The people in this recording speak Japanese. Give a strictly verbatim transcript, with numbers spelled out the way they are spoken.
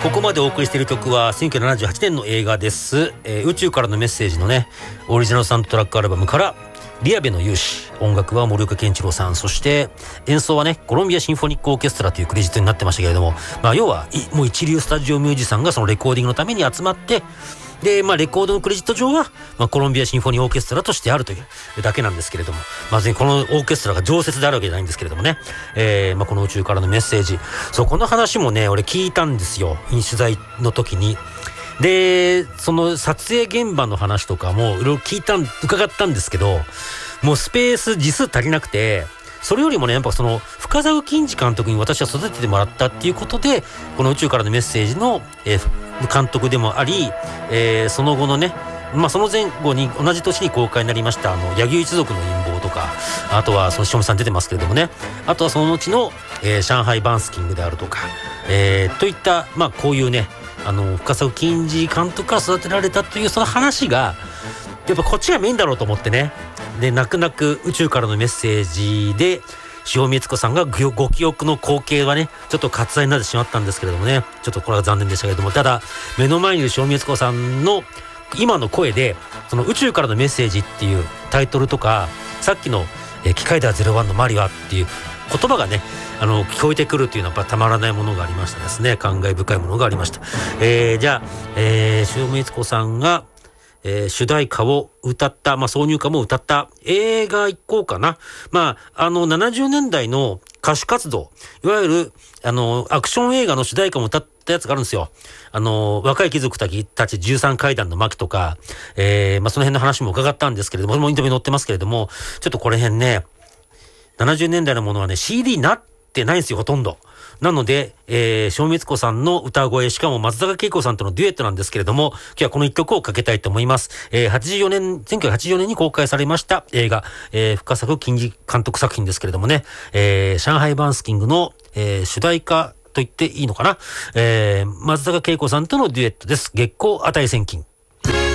ここまでお送りしている曲はせんきゅうひゃくななじゅうはちねんの映画です、えー、宇宙からのメッセージのねオリジナルサウンドトラックアルバムからリアベの勇士、音楽は森岡健一郎さん、そして演奏はねコロンビアシンフォニックオーケストラというクレジットになってましたけれども、まあ、要はもう一流スタジオミュージシャンがそのレコーディングのために集まってで、まあ、レコードのクレジット上は、まあ、コロンビアシンフォニーオーケストラとしてあるというだけなんですけれども、まず、あ、このオーケストラが常設であるわけじゃないんですけれどもね、えーまあ、この宇宙からのメッセージ、そうこの話もね俺聞いたんですよ、取材の時に。でその撮影現場の話とかもいろいろ聞いた伺ったんですけど、もうスペース字数足りなくて、それよりもねやっぱその深澤金次監督に私は育ててもらったっていうことで、この宇宙からのメッセージの、えー、監督でもあり、えー、その後のね、まあ、その前後に同じ年に公開になりましたあの柳生一族の陰謀とか、あとはその塩見さん出てますけれどもね、あとはその後の、えー、上海バンスキングであるとか、えー、といったまあこういうねあの深澤金次監督から育てられたというその話がやっぱこっちがメインだろうと思ってね。で泣く泣く宇宙からのメッセージで塩見悦子さんがご記憶の光景はねちょっと割愛になってしまったんですけれどもね、ちょっとこれは残念でしたけれども、ただ目の前にいる塩見悦子さんの今の声でその宇宙からのメッセージっていうタイトルとか、さっきのえ機械だゼロワンのマリワっていう言葉がねあの聞こえてくるっていうのはやっぱたまらないものがありましたですね。感慨深いものがありました。えー、じゃあ、えー、塩見悦子さんがえー、主題歌を歌った、まあ、挿入歌も歌った映画行こうかな。まあ、あの、ななじゅうねんだいの歌手活動、いわゆる、あの、アクション映画の主題歌も歌ったやつがあるんですよ。あの、若い貴族たちじゅうさん階段の巻とか、えー、まあ、その辺の話も伺ったんですけれども、もうインタビュー載ってますけれども、ちょっとこれ辺ね、ななじゅうねんだいのものはね、シーディー になってないんですよ、ほとんど。なので、えー、塩見悦子さんの歌声、しかも松坂慶子さんとのデュエットなんですけれども、今日はこの一曲をかけたいと思います。えー、はちじゅうよねん、せんきゅうひゃくはちじゅうよねんに公開されました映画、えー、深澤金次監督作品ですけれどもね、えー、上海バンスキングの、えー、主題歌と言っていいのかな、えー、松坂慶子さんとのデュエットです。月光値千金。